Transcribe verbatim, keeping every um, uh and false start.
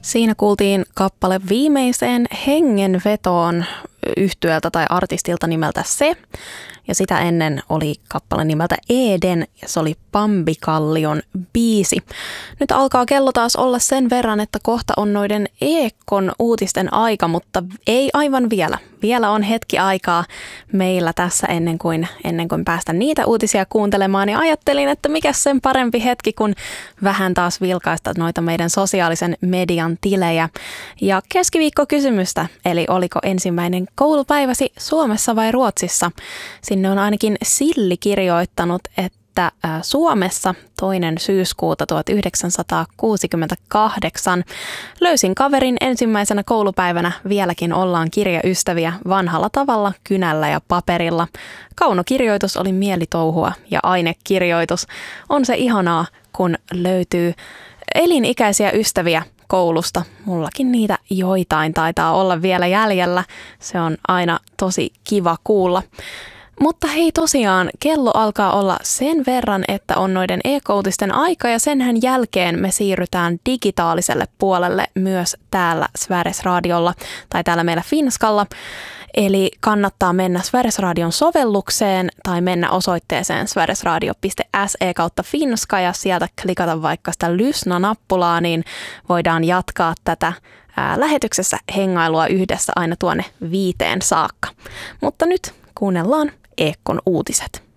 Siinä kuultiin kappale viimeiseen hengenvetoon yhtyöltä tai artistilta nimeltä Se. Ja sitä ennen oli kappale nimeltä Eden ja se oli Pambikallion biisi. Nyt alkaa kello taas olla sen verran, että kohta on noiden Eekkon uutisten aika, mutta ei aivan vielä. Vielä on hetki aikaa meillä tässä ennen kuin, ennen kuin päästä niitä uutisia kuuntelemaan. Ja ajattelin, että mikä sen parempi hetki, kun vähän taas vilkaista noita meidän sosiaalisen median tilejä. Ja keskiviikkokysymystä, eli oliko ensimmäinen koulupäiväsi Suomessa vai Ruotsissa? Sinne on ainakin Silli kirjoittanut, että Suomessa toinen syyskuuta tuhatyhdeksänsataakuusikymmentäkahdeksan löysin kaverin ensimmäisenä koulupäivänä, vieläkin ollaan kirjaystäviä vanhalla tavalla, kynällä ja paperilla. Kaunokirjoitus oli mielitouhua ja ainekirjoitus. On se ihanaa, kun löytyy elinikäisiä ystäviä koulusta. Mullakin niitä joitain taitaa olla vielä jäljellä. Se on aina tosi kiva kuulla. Mutta hei tosiaan, kello alkaa olla sen verran, että on noiden e-koutisten aika ja senhän jälkeen me siirrytään digitaaliselle puolelle myös täällä Sveriges Radiolla tai täällä meillä Finskalla. Eli kannattaa mennä Sveriges Radion sovellukseen tai mennä osoitteeseen sverisradio piste se kautta finska ja sieltä klikata vaikka sitä Lysna-nappulaa, niin voidaan jatkaa tätä ää, lähetyksessä hengailua yhdessä aina tuonne viiteen saakka. Mutta nyt kuunnellaan Eekkon uutiset.